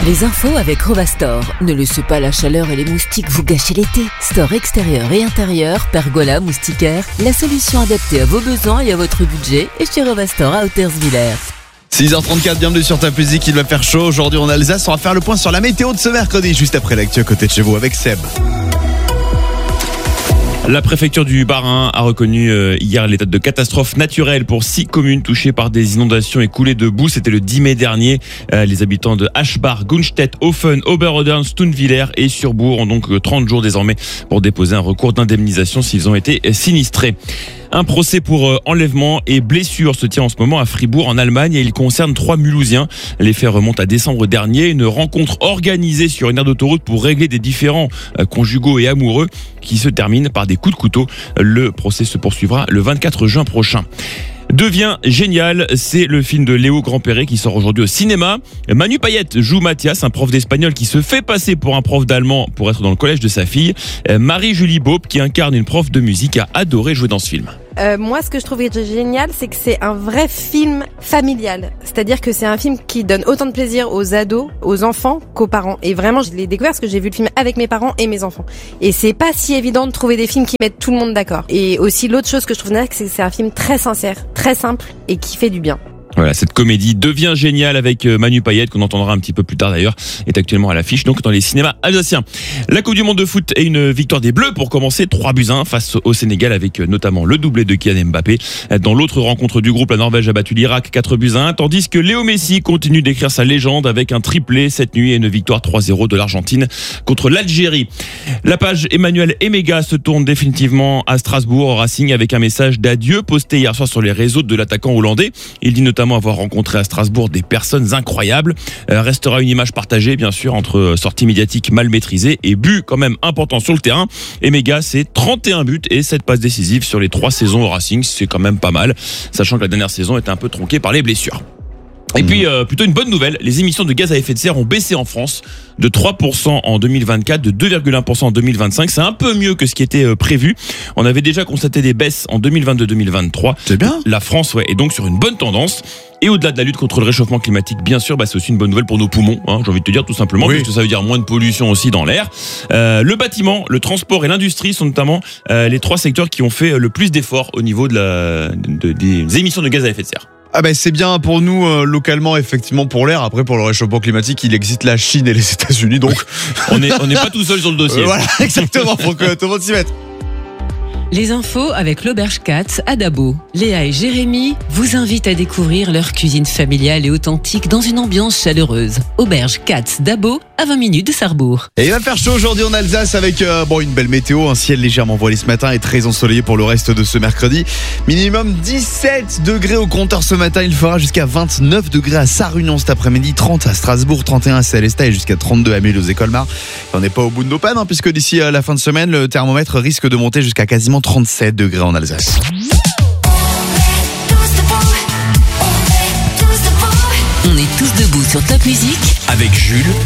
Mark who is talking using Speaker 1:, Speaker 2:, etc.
Speaker 1: Les infos avec Rovastore. Ne laissez pas la chaleur et les moustiques vous gâcher l'été. Store extérieur et intérieur, pergola, moustiquaire, la solution adaptée à vos besoins et à votre budget est chez Rovastore à Hauterswiller.
Speaker 2: 6h34, bienvenue sur Top Music, il va faire chaud aujourd'hui en Alsace. On va faire le point sur la météo de ce mercredi, juste après l'actu à côté de chez vous avec Seb.
Speaker 3: La préfecture du Bas-Rhin a reconnu hier l'état de catastrophe naturelle pour 6 communes touchées par des inondations et coulées de boue. C'était le 10 mai dernier. Les habitants de Aschbach, Gunstedt, Hofen, Oberodern, Stunwiller et Surbourg ont donc 30 jours désormais pour déposer un recours d'indemnisation s'ils ont été sinistrés. Un procès pour enlèvement et blessure se tient en ce moment à Fribourg en Allemagne et il concerne 3 Mulhousiens. Les faits remontent à décembre dernier. Une rencontre organisée sur une aire d'autoroute pour régler des différends conjugaux et amoureux qui se termine par des coups de couteau. Le procès se poursuivra le 24 juin prochain. Devient génial, c'est le film de Léo Grandperret qui sort aujourd'hui au cinéma. Manu Payette joue Mathias, un prof d'espagnol qui se fait passer pour un prof d'allemand pour être dans le collège de sa fille. Marie-Julie Beaup, qui incarne une prof de musique, a adoré jouer dans ce film.
Speaker 4: Moi, ce que je trouve génial, c'est que c'est un vrai film familial. C'est-à-dire que c'est un film qui donne autant de plaisir aux ados, aux enfants qu'aux parents. Et vraiment, je l'ai découvert parce que j'ai vu le film avec mes parents et mes enfants. Et c'est pas si évident de trouver des films qui mettent tout le monde d'accord. Et aussi, l'autre chose que je trouve génial, c'est que c'est un film très sincère, très simple et qui fait du bien.
Speaker 3: Voilà, cette comédie devient géniale avec Manu Payette, qu'on entendra un petit peu plus tard d'ailleurs, est actuellement à l'affiche, donc dans les cinémas alsaciens. La Coupe du Monde de foot et une victoire des Bleus pour commencer, 3-1 face au Sénégal avec notamment le doublé de Kylian Mbappé. Dans l'autre rencontre du groupe, la Norvège a battu l'Irak 4-1, tandis que Léo Messi continue d'écrire sa légende avec un triplé cette nuit et une victoire 3-0 de l'Argentine contre l'Algérie. La page Emmanuel Emega se tourne définitivement à Strasbourg au Racing avec un message d'adieu posté hier soir sur les réseaux de l'attaquant hollandais. Il dit notamment avoir rencontré à Strasbourg des personnes incroyables. Restera une image partagée bien sûr entre sorties médiatiques mal maîtrisées et buts quand même importants sur le terrain. Emega, c'est 31 buts et 7 passes décisives sur les 3 saisons au Racing, c'est quand même pas mal, sachant que la dernière saison était un peu tronquée par les blessures. Et puis, plutôt une bonne nouvelle, les émissions de gaz à effet de serre ont baissé en France de 3% en 2024, de 2,1% en 2025. C'est un peu mieux que ce qui était prévu. On avait déjà constaté des baisses en 2022-2023.
Speaker 2: C'est bien.
Speaker 3: La France est donc sur une bonne tendance. Et au-delà de la lutte contre le réchauffement climatique, bien sûr, c'est aussi une bonne nouvelle pour nos poumons, j'ai envie de te dire tout simplement, parce que ça veut dire moins de pollution aussi dans l'air. Le bâtiment, le transport et l'industrie sont notamment les 3 secteurs qui ont fait le plus d'efforts au niveau des émissions de gaz à effet de serre.
Speaker 2: Ah c'est bien pour nous localement effectivement pour l'air. Après pour le réchauffement climatique il existe la Chine et les États-Unis donc
Speaker 3: on n'est pas tout seul sur le dossier.
Speaker 2: Voilà exactement, faut que tout le monde s'y mette.
Speaker 1: Les infos avec l'Auberge Katz à Dabo. Léa et Jérémy vous invitent à découvrir leur cuisine familiale et authentique dans une ambiance chaleureuse. Auberge Katz Dabo, à 20 minutes de Sarrebourg.
Speaker 2: Et il va faire chaud aujourd'hui en Alsace avec une belle météo, un ciel légèrement voilé ce matin et très ensoleillé pour le reste de ce mercredi. Minimum 17 degrés au compteur ce matin, il fera jusqu'à 29 degrés à Sarre-Union cet après-midi, 30 à Strasbourg, 31 à Célestat et jusqu'à 32 à Mulhouse et Colmar. On n'est pas au bout de nos pannes puisque d'ici à la fin de semaine, le thermomètre risque de monter jusqu'à quasiment 37 degrés en Alsace.
Speaker 1: On est tous debout sur Top Music
Speaker 5: avec Jules,